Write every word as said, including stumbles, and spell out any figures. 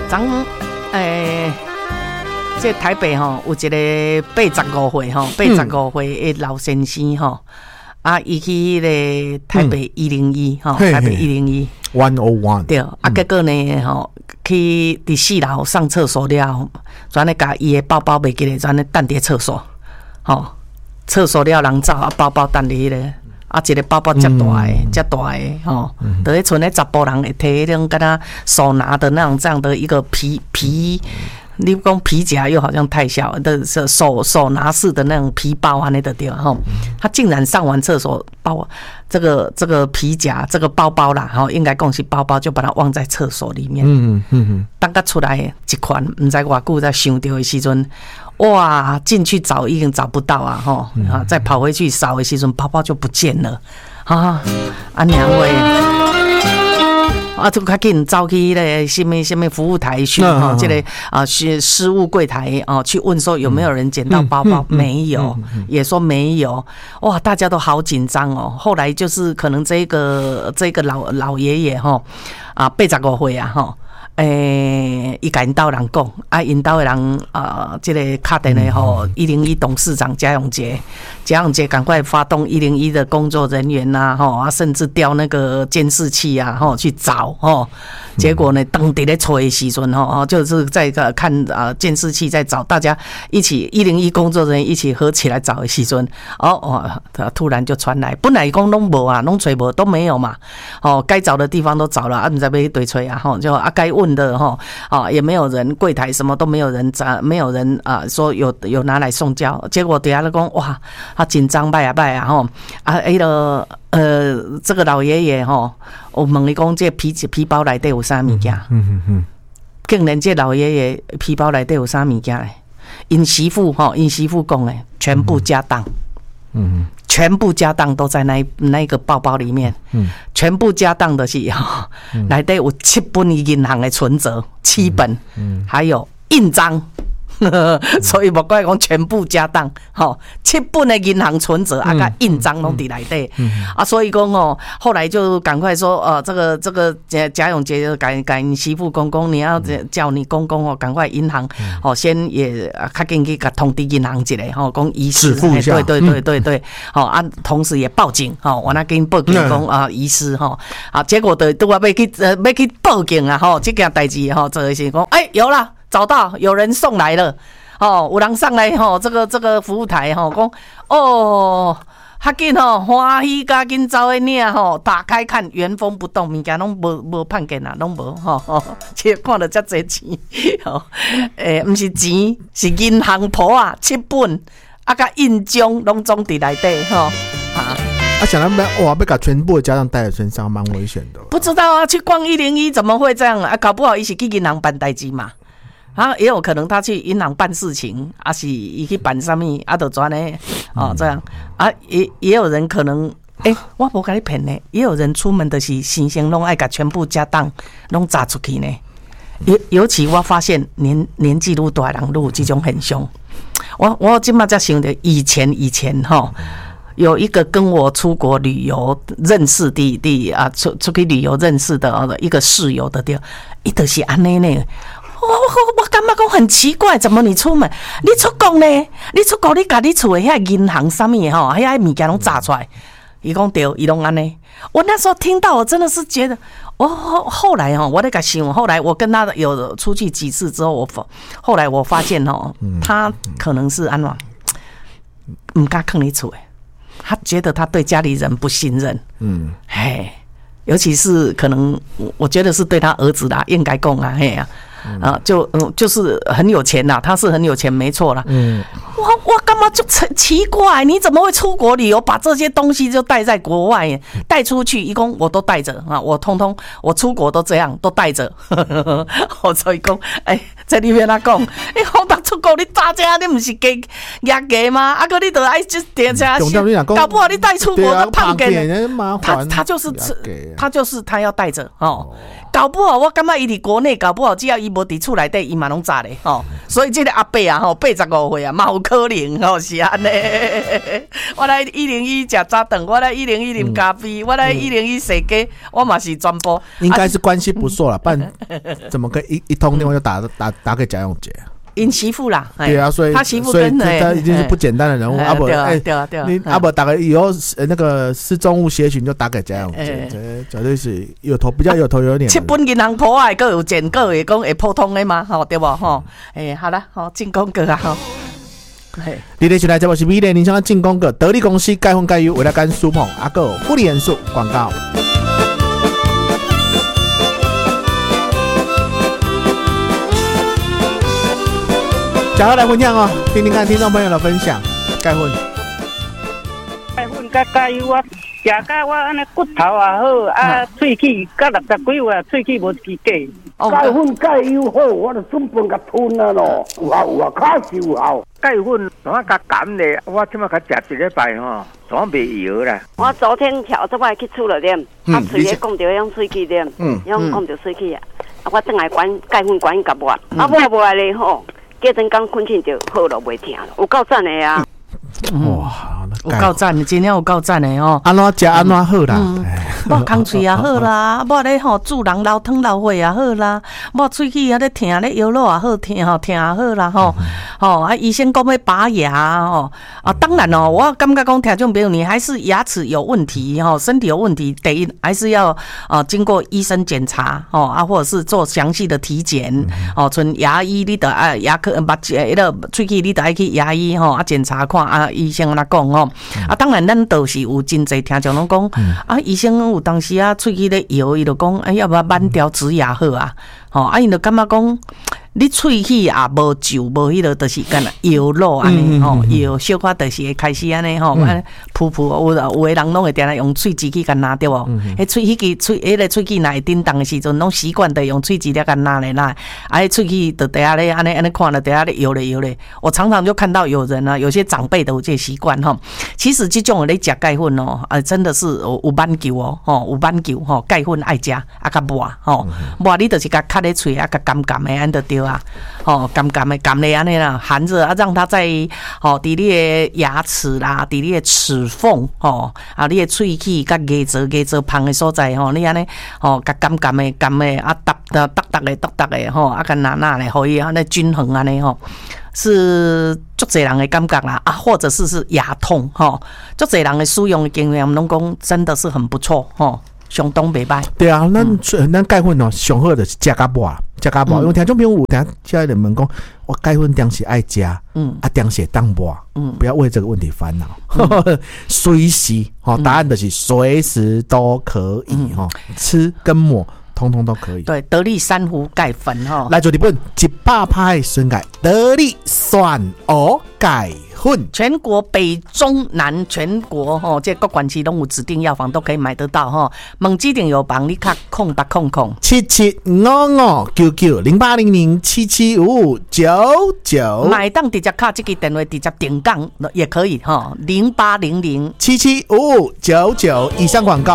昨诶，这台北吼有一个八十五岁吼，八十五岁的老先生吼，啊，伊去个台北一零一吼，台北一零一 one oh one 对，啊，结果呢吼，去伫四楼上厕所了，转咧甲伊的包包袂记咧，转咧等伫厕所，吼，厕所了人走啊，包包等伫咧。啊，一个包包遮大诶，遮大诶，吼，等于像咧查甫人会摕迄种敢若手拿的那种这样的一个皮皮，你讲皮夹又好像太小的手手拿式的那种皮包安尼的对吼，他竟然上完厕所包这个这个皮夹这个包包啦，吼，应该讲是包包，就把它忘在厕所里面。嗯嗯嗯，等甲出来一款，唔知偌久才想到的时阵。哇，进去找已经找不到啊，吼、嗯，啊，再跑回去扫的时阵，包包就不见了，啊，啊娘喂，啊，就较紧走去咧什么什么服务台去，哈、嗯，这个啊是失物柜台啊，去问说有没有人捡到包包，嗯、没有、嗯，也说没有，哇，大家都好紧张哦。后来就是可能这个这个老老爷爷哈，啊，八十五岁啊，哈。诶，伊甲因兜人讲，啊，因兜的人啊，这个打电话吼一零一董事长贾永杰，贾永杰赶快发动一零一的工作人员呐、啊，吼啊，甚至调那个监视器啊，吼去找吼，结果呢，当地咧找的时阵吼，就是在看啊监视器在找，大家一起一零一工作人员一起合起来找的时阵，哦哦，突然就传来，本来讲拢无啊，拢找无都没有嘛，哦，该找的地方都找了，啊，唔知要去对找啊，吼，就啊该问的哈啊，也没有人柜台什么都没有人找，没有人啊说有有拿来送交，结果底下就讲哇，他紧张拜啊拜啊吼啊，迄个呃这个老爷爷吼，我问你讲这皮皮包内底有啥物件？嗯嗯嗯，竟然这老爷爷皮包内底有啥物件嘞？因媳妇吼，因媳妇讲诶，全部家当。嗯。全部家当都在那那个包包里面，嗯，全部家当的是哈，内底有七本银行的存折，七本，嗯，还有印章，所以莫怪讲全部家当，吼，七本的银行存折啊，甲印章拢伫内底，啊，所以讲哦，后来就赶快说，呃，这个这个贾贾永杰就赶赶媳妇公公，你要叫你公公哦，赶快银行哦，先也较紧去甲通知银行一下，吼，讲遗失，对对对对对，好啊，同时也报警，吼，我那跟报警讲啊遗失，吼，啊，结果的都要要去呃要去报警啊，吼，这件代志吼，做的是讲，哎，有了。找到有人送来了，哦，有人上来吼，这个这个服务台吼，讲哦，较紧吼，欢喜加紧走的领吼，打开看原封不动，物件拢无无判件啊，拢无吼吼，切看到遮侪钱，吼，诶，毋是钱，是银行簿啊，七本，啊，甲印章拢总伫内底吼，啊。 啊，想他们哇，被把全部的家当带在身上，蛮危险的。 不知道啊，去逛一零一怎么会这样啊？搞不好一起去银行办代志嘛。啊，也有可能他去银行办事情，啊是伊去办什么，啊就转呢，哦这样啊，也也有人可能，哎、欸，我无甲你骗呢，也有人出门的是新鲜拢爱甲全部家当拢砸出去呢。尤尤其我发现年年纪愈大人愈有这种现象，我我今嘛才想到以前以前哈。有一个跟我出国旅游认识的的啊，出出去旅游认识的一个室友的对，伊就是安尼呢。我我我感觉讲很奇怪，怎么你出门，你出国呢？你出国你家你厝的遐银行啥物的吼，遐物件拢炸出来。伊讲对，伊拢安尼。我那时候听到，我真的是觉得，我后来哈，我在想，后来我跟他有出去几次之后，我后来我发现哦，他可能是安怎，唔敢囥你厝的。他觉得他对家里人不信任，嗯，嘿，尤其是可能，我觉得是对他儿子啦，应该讲啊，嘿啊，啊，就嗯，就是很有钱啦，他是很有钱，没错啦，嗯，我我干嘛就奇怪，你怎么会出国旅游，把这些东西就带在国外，带出去，一共我都带着啊，我通通我出国都这样，都带着，我所以讲，哎。在里面他讲，你好大出国，你打这你不是给压价吗？啊，哥你得爱就点这样，搞不好你带出国的胖给他他就是他就是他要带着哦，搞不好我感觉伊伫国内搞不好，只要伊无伫厝内底，伊嘛拢炸咧哦， 所以这个阿伯啊，吼，八十五岁啊，嘛有可能吼是安尼。我来一零一食早顿，我来一零一啉咖啡，我来一零一洗鸡，我嘛是传播。 应该是关系不错了，不然怎么可以一一通电话就打打打给贾永杰？ 因媳妇啦， 对啊，所以他媳妇所以跟他一定是不简单的人物。阿伯，哎， 对啊，对啊， 你阿伯打个以后那个失踪物协寻就打给贾永杰，这绝对是有头比较有头有脸。 七本银行破坏，各有见，各会讲会普通的嘛，吼对不吼？哎，好了，好进攻个啊，吼。 你哋现在节目是美丽人生进攻个得力公司钙混钙油为了干苏碰阿个护理元素广告。讲来分享哦，听听看听众朋友的分享。钙混， 钙混甲钙油啊，食甲我安尼骨头也好，啊喙齿甲六十几岁啊，喙齿无一支假。 钙混钙油好，我就准备甲吞啊咯，有效有效，确实有效。 钙混我甲减咧，我即马甲食一礼拜吼，全袂摇啦。 我昨天调这摆去厝了点，啊喙咧讲着用喙齿点，用讲着喙齿啊，啊我等来管钙混管甲抹，啊抹无来咧吼。过阵刚困醒就好了，袂疼了，有够赞的啊！ 哇， 有够赞的，真正有够赞的哦！ 安怎食安怎好啦？ 抹空喙也好啦，抹咧吼助人流汤流血也好啦，抹喙齿啊咧疼咧摇落也好，疼吼疼也好啦吼吼啊！医生讲要拔牙吼啊，当然哦，我感觉讲听众朋友，你还是牙齿有问题吼，身体有问题，第一还是要啊经过医生检查哦啊，或者是做详细的体检哦，像牙医你得啊牙科目迄个喙齿你得爱去牙医吼啊检查看啊，医生安怎讲吼啊，当然咱都是有真侪听众拢讲啊，医生有当时啊喙齿咧摇，伊就讲哎要不要挽掉植牙好啊？吼啊，伊就感觉讲。你喙齿也无皱，无迄个，就是干啦摇落安尼吼，摇小可就是会开始安尼吼，安噗噗有有诶人拢会定来用喙齿去干拿对无？迄喙齿去喙迄个喙齿若会叮当诶时阵，拢习惯的用喙齿咧干拿咧啦，啊，迄喙齿就底下咧安尼安尼看了，底下咧摇咧摇咧。我常常就看到有人啊，有些长辈都有这习惯吼。其实这种咧食钙粉哦，啊，真的是有有挽救哦，吼有挽救吼，钙粉爱食啊，甲抹吼，抹你就是甲卡咧喙啊，甲甘甘诶安就对。啊，哦，甘甘的甘嘞安尼啦，含着啊，让它在哦，伫你的牙齿啦，伫你的齿缝哦，啊，你的喙齿甲牙槽牙槽旁的所在吼，你安尼哦，甲甘甘的甘的啊，搭搭搭搭的搭搭的吼，啊，甲拿拿咧，可以安尼均衡安尼吼。是足侪人的感觉啦，啊，或者是是牙痛吼，足侪人的使用的经验，拢讲真的是很不错吼。相当袂歹。 对啊，咱咱钙粉哦，上好就是食甲抹，食甲抹。因为听众朋友有听下人们讲，我钙粉当时爱食，嗯，啊，当时当抹，嗯，不要为这个问题烦恼。随时，哈，答案就是随时都可以哈，吃跟抹。通通都可以。 对，得力珊瑚钙粉哈， 来做日本一百趴酸钙，得力酸蚵钙粉， 全国北中南全国哈，这各管区都有指定药房都可以买得到哈。猛指定药房，你卡空八空空七七五五九九零八零零七七五五九九， 买当直接卡这个电话直接点杠也可以哈，零八零零七七五五九九以上广告